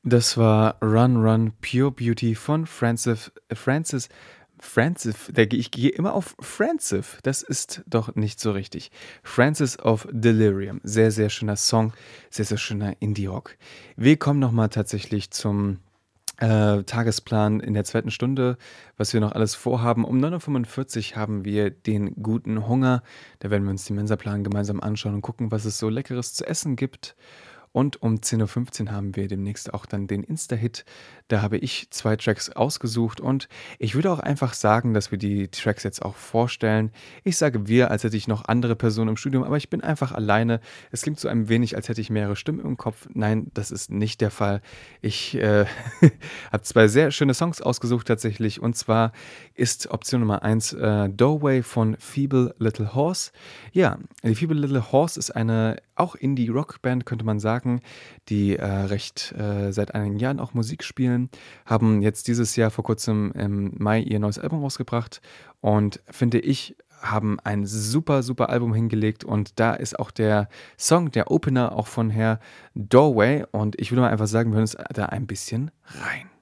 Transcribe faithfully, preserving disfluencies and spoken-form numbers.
Das war „Run Run Pure Beauty“ von Francif äh, Francis Francis der ich gehe immer auf Francif. Das ist doch nicht so richtig. Francis of Delirium. Sehr, sehr schöner Song, sehr, sehr schöner Indie-Rock. Wir kommen noch mal tatsächlich zum, äh, Tagesplan in der zweiten Stunde, was wir noch alles vorhaben. Um neun Uhr fünfundvierzig haben wir den guten Hunger. Da werden wir uns den Mensaplan gemeinsam anschauen und gucken, was es so Leckeres zu essen gibt. Und um zehn Uhr fünfzehn haben wir demnächst auch dann den Insta-Hit. Da habe ich zwei Tracks ausgesucht und ich würde auch einfach sagen, dass wir die Tracks jetzt auch vorstellen. Ich sage „wir“, als hätte ich noch andere Personen im Studium, aber ich bin einfach alleine. Es klingt so ein wenig, als hätte ich mehrere Stimmen im Kopf. Nein, das ist nicht der Fall. Ich, äh, habe zwei sehr schöne Songs ausgesucht tatsächlich und zwar ist Option Nummer eins äh, „Doorway“ von Feeble Little Horse. Ja, die Feeble Little Horse ist eine auch Indie-Rock-Band, könnte man sagen, die, äh, recht äh, seit einigen Jahren auch Musik spielen, haben jetzt dieses Jahr vor Kurzem im Mai ihr neues Album rausgebracht und finde ich, haben ein super, super Album hingelegt und da ist auch der Song, der Opener auch von her, „Doorway“ und ich würde mal einfach sagen, wir hören uns da ein bisschen rein.